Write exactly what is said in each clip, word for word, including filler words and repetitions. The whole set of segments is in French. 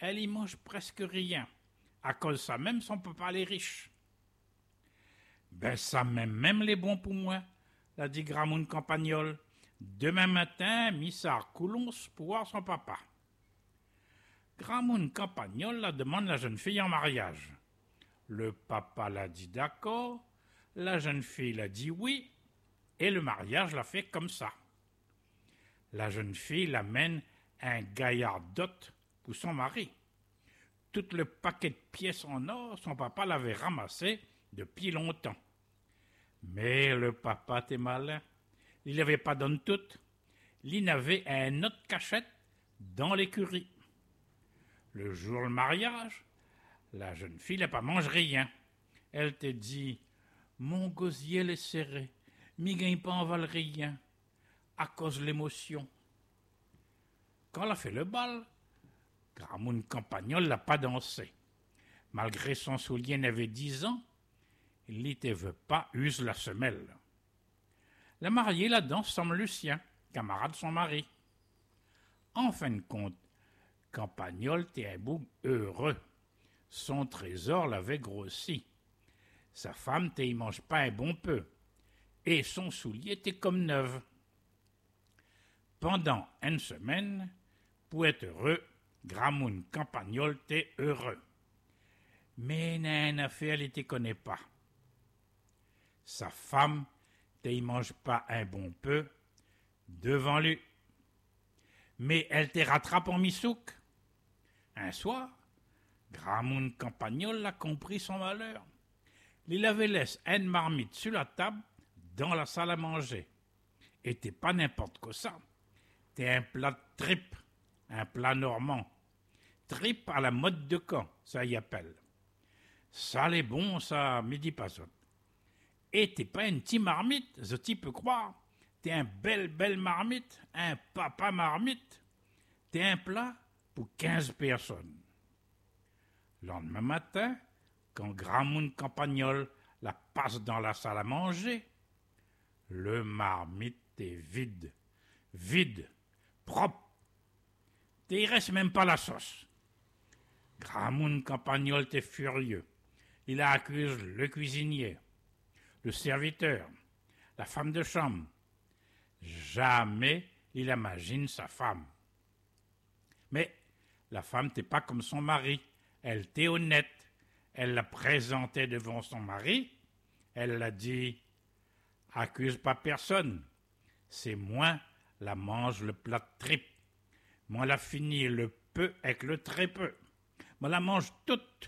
elle y mange presque rien. À cause de ça même, son papa les riche. Ben ça même, même les bons pour moi, l'a dit Gramoun Campagnol. Demain matin, Missard Coulons pour voir son papa. Gramoun Campagnol la demande la jeune fille en mariage. Le papa l'a dit d'accord, la jeune fille l'a dit oui, et le mariage l'a fait comme ça. La jeune fille l'amène un gaillard dot pour son mari. Tout le paquet de pièces en or, son papa l'avait ramassé depuis longtemps. Mais le papa était malin. Il n'avait pas donné toutes. Il avait un autre cachette dans l'écurie. Le jour du mariage, la jeune fille n'a pas mangé rien. Elle te dit, mon gosier est serré, mi gagne pas en val rien, à cause de l'émotion. Quand elle a fait le bal, Gramoun Campagnol n'a pas dansé. Malgré son soulier n'avait dix ans, il ne veut pas use la semelle. La mariée la danse sans Lucien, camarade de son mari. En fin de compte, Campagnol était un bout heureux. Son trésor l'avait grossi. Sa femme ne y mange pas un bon peu. Et son soulier était comme neuf. Pendant une semaine, pour être heureux, Gramoun Campagnol était heureux. Mais n'a une affaire, il ne connaît pas. Sa femme ne mange pas un bon peu devant lui. Mais elle te rattrape en misouk. Un soir, Gramoun Campagnol a compris son malheur. Il avait laissé une marmite sur la table dans la salle à manger. Et t'es pas n'importe quoi ça. T'es un plat de tripe, un plat normand. Tripe à la mode de Caen, ça y appelle. Ça l'est bon, ça, midi pas ça. Et t'es pas une petite marmite, je t'y peux croire. T'es un belle, belle marmite, un papa marmite. T'es un plat pour quinze personnes. Le lendemain matin, quand Gramoun Campagnol la passe dans la salle à manger, le marmite est vide, vide, propre. Et il reste même pas la sauce. Gramoun Campagnol était furieux. Il accuse le cuisinier, le serviteur, la femme de chambre. Jamais il imagine sa femme. Mais la femme n'était pas comme son mari. Elle était honnête. Elle la présentait devant son mari. Elle l'a dit, accuse pas personne. C'est moi la mange le plat de tripe. Moi la finis le peu avec le très peu. Moi la mange toute.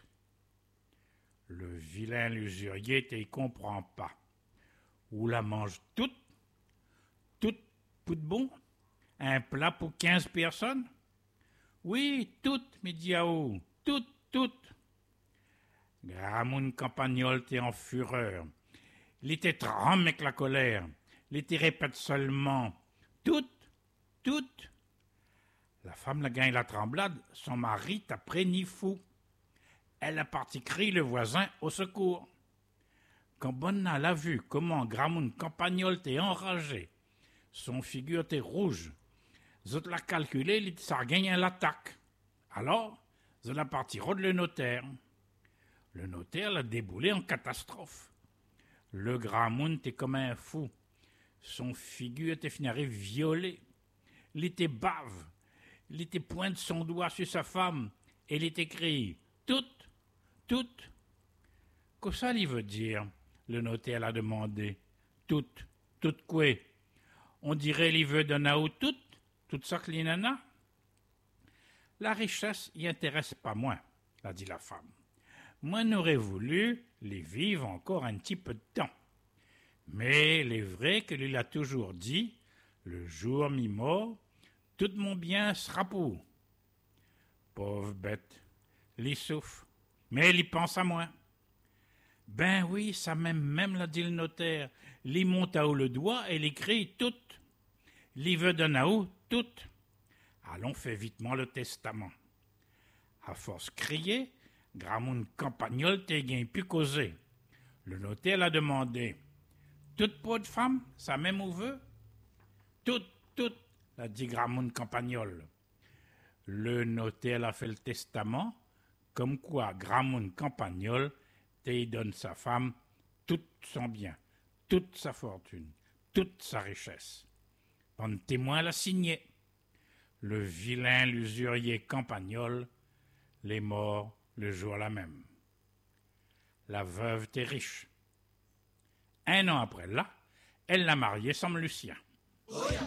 Le vilain l'usurier ne comprend pas. Ou la mange toute, toute pour de bon, un plat pour quinze personnes. Oui, toute, me dit Aou, toute, toute. Gramoun Campagnol était en fureur. Il était trempe avec la colère. Il était répète seulement, toute, toute. La femme la gagne la tremblade, son mari t'a pris ni fou. Elle a parti crier le voisin au secours. Quand Bonna l'a vu comment Gramoun Campagnol était enragé, son figure était rouge, zot l'a calculé, il s'est gagné l'attaque. Alors, zot l'a parti rôde le notaire. Le notaire l'a déboulé en catastrophe. Le Gramoun était comme un fou. Son figure était finirée violée. Il était bave. Il était pointe son doigt sur sa femme et il était crié « Toute, toute ». Qu'est-ce que ça lui veut dire? Le notaire l'a demandé. « Toute, toute quoi? On dirait qu'il veut donner à toute, toute ça que l'inana ?» La richesse y intéresse pas moins, a dit la femme. Moi n'aurais voulu les vivre encore un petit peu de temps. Mais il est vrai que lui l'a toujours dit, le jour mi-mort, tout mon bien sera pour. Pauvre bête, il souffre, mais il y pense à moi. Ben oui, ça même, même l'a dit le notaire. Il monte à haut le doigt et il crie toute. Il veut donner à haut toute. Allons, fais vitement le testament. À force crier, Gramoun Campagnol t'es gain pu causer. Le notaire l'a demandé. Toute peau de femme, ça même où veut? Toute, toute, l'a dit Gramoun Campagnol. Le notaire a fait le testament, comme quoi Gramoun Campagnol te donne sa femme tout son bien, toute sa fortune, toute sa richesse. En témoin l'a signé. Le vilain l'usurier Campagnol les morts le jour-là même. La veuve était riche. Un an après là, elle l'a marié sans Lucien.